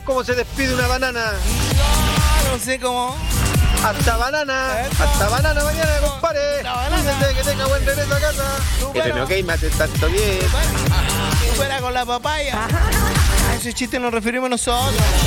cómo se despide una banana. No sé cómo. Hasta banana mañana, compadre. Cuídate, que tenga buen regreso a casa. Pero que mate tanto bien. Fuera con la papaya. A ese chiste nos referimos nosotros.